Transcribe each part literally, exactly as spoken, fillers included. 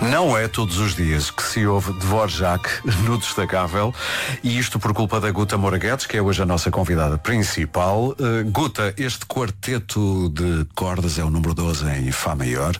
Não é todos os dias que se ouve Dvorak no Destacável, e isto por culpa da Guta Moraguetes, que é hoje a nossa convidada principal. Uh, Guta, este quarteto de cordas é o número doze em Fá maior.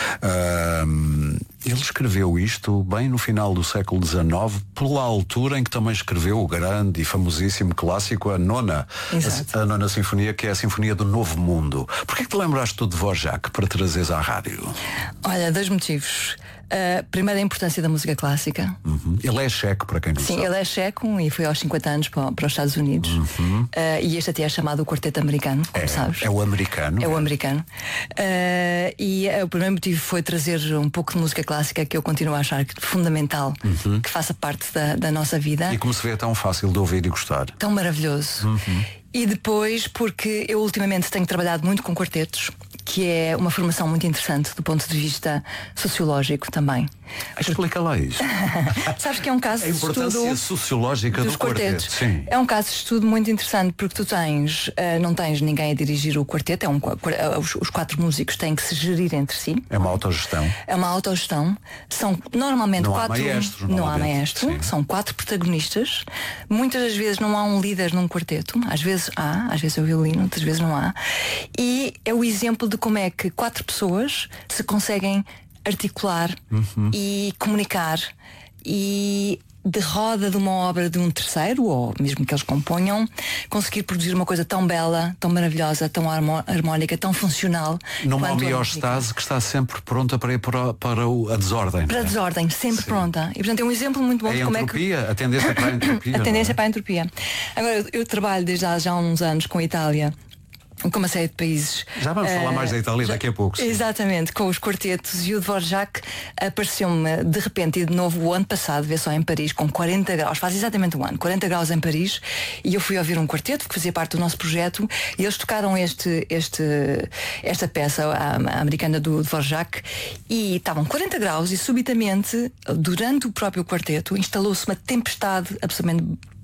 Uh, ele escreveu isto bem no final do século dezenove, pela altura em que também escreveu o grande e famosíssimo clássico, a nona, a, a nona sinfonia, que é a Sinfonia do Novo Mundo. Porquê que te lembraste do Dvorak para trazeres à rádio? Olha, dois motivos. Uh, primeiro, a importância da música clássica. Uhum. Ele é checo, para quem não Sim, sabe. ele é checo e foi aos cinquenta anos para, para os Estados Unidos. Uhum. Uh, e este até é chamado o Quarteto Americano, como é, sabes. É o americano. É, é. o americano. Uh, e uh, o primeiro motivo foi trazer um pouco de música clássica, que eu continuo a achar fundamental, uhum. que faça parte da, da nossa vida. E como se vê, é tão fácil de ouvir e gostar. Tão maravilhoso. Uhum. E depois, porque eu ultimamente tenho trabalhado muito com quartetos, que é uma formação muito interessante do ponto de vista sociológico também. Explica lá isso. Sabes que é um caso a de estudo... A importância sociológica dos do quarteto. Sim. É um caso de estudo muito interessante, porque tu tens, uh, não tens ninguém a dirigir o quarteto, é um, uh, os, os quatro músicos têm que se gerir entre si. É uma autogestão. É uma autogestão. São normalmente não quatro... Há maestro, não há maestro. Sim. São quatro protagonistas. Muitas das vezes não há um líder num quarteto. Às vezes há, às vezes é o violino, outras vezes não há. E é o exemplo de como é que quatro pessoas se conseguem articular uhum. e comunicar, e de roda de uma obra de um terceiro, ou mesmo que eles componham, conseguir produzir uma coisa tão bela, tão maravilhosa, tão harmónica, tão funcional. Numa homeostase que está sempre pronta para ir para, para a desordem. Para a desordem, sempre Sim. pronta. E portanto é um exemplo muito bom a de como entropia, é que... a tendência para a entropia. A tendência é? para a entropia. Agora, eu, eu trabalho desde há já uns anos com a Itália, com uma série de países. Já vamos uh, falar mais da Itália já, daqui a pouco. Sim. Exatamente, com os quartetos. E o Dvorak apareceu-me de repente e de novo o ano passado, vê só, em Paris, com quarenta graus, faz exatamente um ano, quarenta graus em Paris, e eu fui ouvir um quarteto que fazia parte do nosso projeto, e eles tocaram este, este, esta peça, a, a americana do Dvorak, e estavam quarenta graus e subitamente, durante o próprio quarteto, instalou-se uma tempestade absolutamente